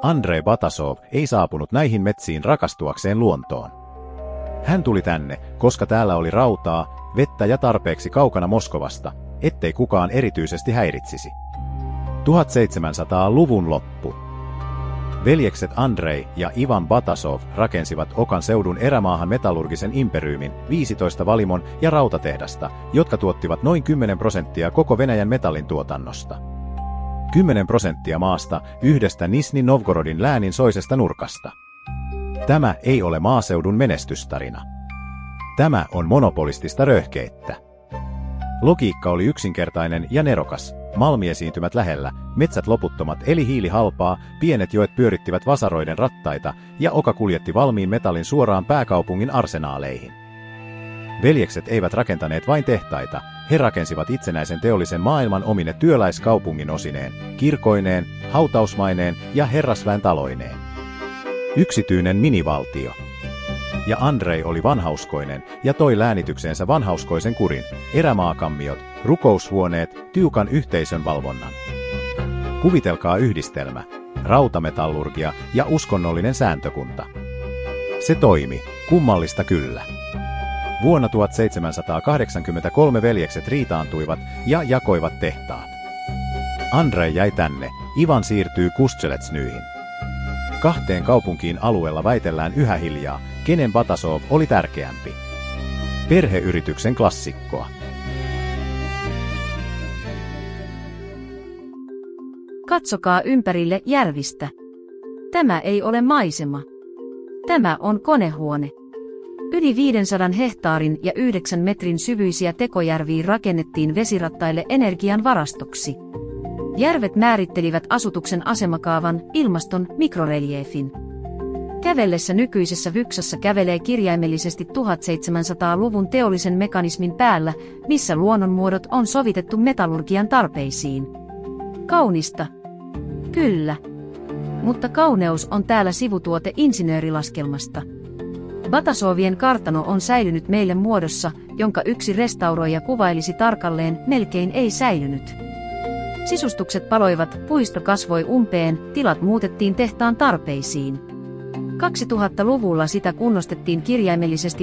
Andrei Batasov ei saapunut näihin metsiin rakastuakseen luontoon. Hän tuli tänne, koska täällä oli rautaa, vettä ja tarpeeksi kaukana Moskovasta, ettei kukaan erityisesti häiritsisi. 1700-luvun loppu. Veljekset Andrei ja Ivan Batasov rakensivat Okan seudun erämaahan metallurgisen imperyymin, 15 valimon ja rautatehdasta, jotka tuottivat noin 10% koko Venäjän metallin tuotannosta. 10% maasta yhdestä Nizhny Novgorodin läänin soisesta nurkasta. Tämä ei ole maaseudun menestystarina. Tämä on monopolistista röyhkeettä. Logiikka oli yksinkertainen ja nerokas. Malmiesiintymät lähellä, metsät loputtomat eli hiili halpaa, pienet joet pyörittivät vasaroiden rattaita ja Oka kuljetti valmiin metallin suoraan pääkaupungin arsenaaleihin. Veljekset eivät rakentaneet vain tehtaita, he rakensivat itsenäisen teollisen maailman omine työläiskaupungin osineen, kirkoineen, hautausmaineen ja herrasväen taloineen. Yksityinen minivaltio. Ja Andrei oli vanhauskoinen ja toi läänitykseensä vanhauskoisen kurin, erämaakammiot, rukoushuoneet, tiukan yhteisön valvonnan. Kuvitelkaa yhdistelmä, rautametallurgia ja uskonnollinen sääntökunta. Se toimi, kummallista kyllä. Vuonna 1783 veljekset riitaantuivat ja jakoivat tehtaat. Andrei jäi tänne, Ivan siirtyy Kustsheletsnyihin. Kahteen kaupunkiin alueella väitellään yhä hiljaa, kenen Batasov oli tärkeämpi. Perheyrityksen klassikkoa. Katsokaa ympärille järvistä. Tämä ei ole maisema. Tämä on konehuone. Yli 500 hehtaarin ja 9 metrin syvyisiä tekojärviä rakennettiin vesirattaille energian varastoksi. Järvet määrittelivät asutuksen asemakaavan, ilmaston, mikroreliefin. Kävellessä nykyisessä Vyksassa kävelee kirjaimellisesti 1700-luvun teollisen mekanismin päällä, missä luonnonmuodot on sovitettu metallurgian tarpeisiin. Kaunista. Kyllä. Mutta kauneus on täällä sivutuote insinöörilaskelmasta. Batasovien kartano on säilynyt meille muodossa, jonka yksi restauroija kuvailisi tarkalleen, melkein ei säilynyt. Sisustukset paloivat, puisto kasvoi umpeen, tilat muutettiin tehtaan tarpeisiin. 2000-luvulla sitä kunnostettiin kirjaimellisesti